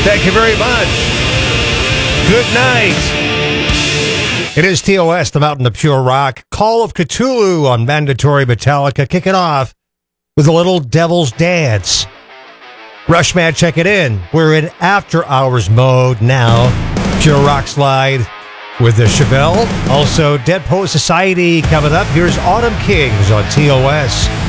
Thank you very much. Good night. It is TOS, the Mountain of Pure Rock. Call of Cthulhu on Mandatory Metallica, kicking off with a little Devil's Dance. Rushman, check it in. We're in after hours mode now. Pure Rock Slide with the Chevelle. Also, Dead Poet Society coming up. Here's Autumn Kings on TOS.